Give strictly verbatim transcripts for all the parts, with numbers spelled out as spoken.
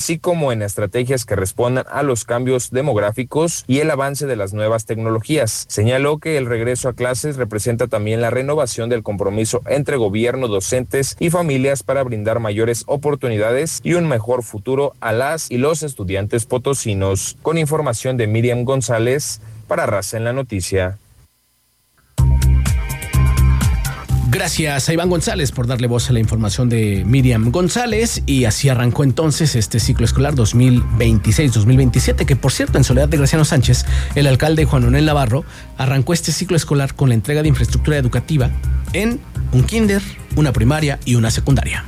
así como en estrategias que respondan a los cambios demográficos y el avance de las nuevas tecnologías. Señaló que el regreso a clases representa también la renovación del compromiso entre gobierno, docentes y familias para brindar mayores oportunidades y un mejor futuro a las y los estudiantes potosinos. Con información de Miriam González para Raza en la Noticia. Gracias a Iván González por darle voz a la información de Miriam González. Y así arrancó entonces este ciclo escolar dos mil veintiséis dos mil veintisiete, que por cierto en Soledad de Graciano Sánchez, el alcalde Juan Manuel Navarro arrancó este ciclo escolar con la entrega de infraestructura educativa en un kinder, una primaria y una secundaria.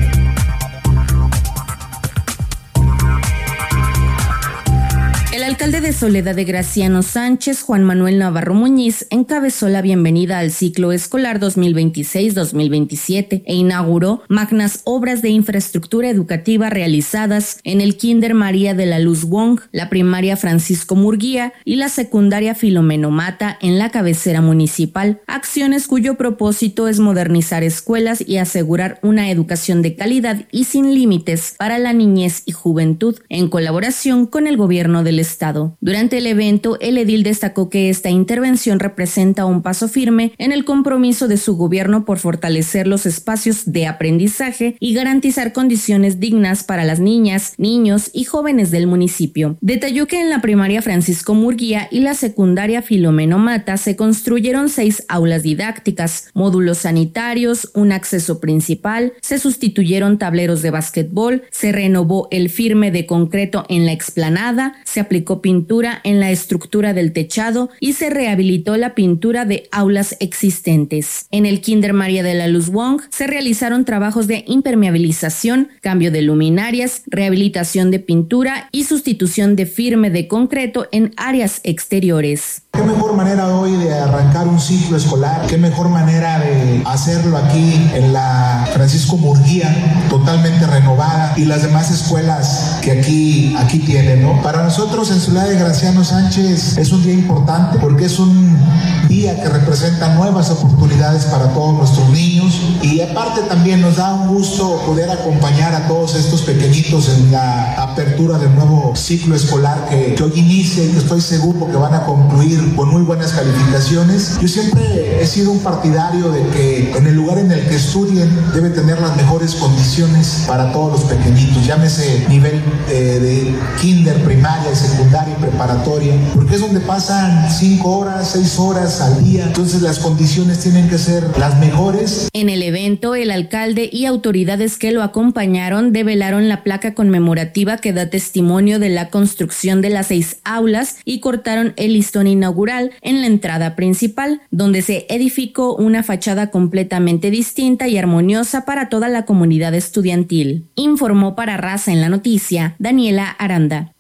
El alcalde de Soledad de Graciano Sánchez, Juan Manuel Navarro Muñiz, encabezó la bienvenida al ciclo escolar dos mil veintiséis dos mil veintisiete e inauguró magnas obras de infraestructura educativa realizadas en el Kinder María de la Luz Wong, la primaria Francisco Murguía y la secundaria Filomeno Mata en la cabecera municipal, acciones cuyo propósito es modernizar escuelas y asegurar una educación de calidad y sin límites para la niñez y juventud, en colaboración con el gobierno del estado. Durante el evento, el edil destacó que esta intervención representa un paso firme en el compromiso de su gobierno por fortalecer los espacios de aprendizaje y garantizar condiciones dignas para las niñas, niños y jóvenes del municipio. Detalló que en la primaria Francisco Murguía y la secundaria Filomeno Mata se construyeron seis aulas didácticas, módulos sanitarios, un acceso principal, se sustituyeron tableros de básquetbol, se renovó el firme de concreto en la explanada, se aplicó pintura en la estructura del techado y se rehabilitó la pintura de aulas existentes. En el Kinder María de la Luz Wong se realizaron trabajos de impermeabilización, cambio de luminarias, rehabilitación de pintura y sustitución de firme de concreto en áreas exteriores. ¿Qué mejor manera hoy de arrancar un ciclo escolar? ¿Qué mejor manera de hacerlo aquí en la Francisco Murguía, totalmente renovada, y las demás escuelas que aquí, aquí tienen, ¿no? Para nosotros en Soledad de Graciano Sánchez es un día importante porque es un día que representa nuevas oportunidades para todos nuestros niños, y aparte también nos da un gusto poder acompañar a todos estos pequeñitos en la apertura del nuevo ciclo escolar que, que hoy inicia y que estoy seguro que van a concluir con muy buenas calificaciones. Yo siempre he sido un partidario de que en el lugar en el que estudien debe tener las mejores condiciones para todos los pequeñitos, llámese nivel eh, de kinder, primaria, secundaria y preparatoria, porque es donde pasan cinco horas, seis horas al día, entonces las condiciones tienen que ser las mejores. En el evento, el alcalde y autoridades que lo acompañaron develaron la placa conmemorativa que da testimonio de la construcción de las seis aulas y cortaron el listón inaugural en la entrada principal, donde se edificó una fachada completamente distinta y armoniosa para toda la comunidad estudiantil. Informó para Raza en la Noticia, Daniela Aranda.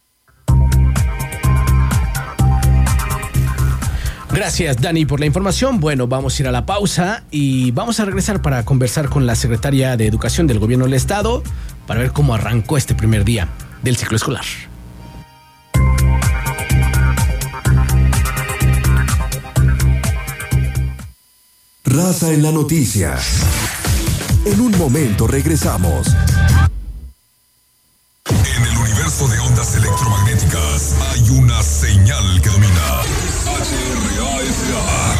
Gracias, Dani, por la información. Bueno, vamos a ir a la pausa y vamos a regresar para conversar con la secretaria de Educación del Gobierno del Estado para ver cómo arrancó este primer día del ciclo escolar. Raza en la Noticia. En un momento regresamos. En el universo de ondas electromagnéticas hay una señal que domina. H R A S A.